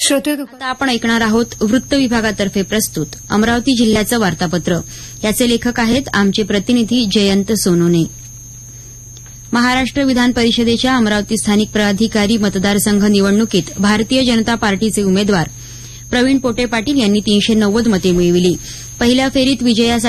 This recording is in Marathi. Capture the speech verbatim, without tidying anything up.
श्रोते आता आपण ऐकणार आहोत वृत्त विभागातर्फे प्रस्तुत अमरावती जिल्ह्याचं वार्तापत्र. याचे लेखक आहेत आमचे प्रतिनिधी जयंत सोनोने. महाराष्ट्र विधान परिषदेच्या अमरावती स्थानिक प्राधिकारी मतदारसंघ निवडणुकीत भारतीय जनता पार्टीचे उमेदवार प्रवीण पोटे पाटील यांनी तीनशे नव्वद मते मिळविली. पहिल्या फेरीत विजयासाठी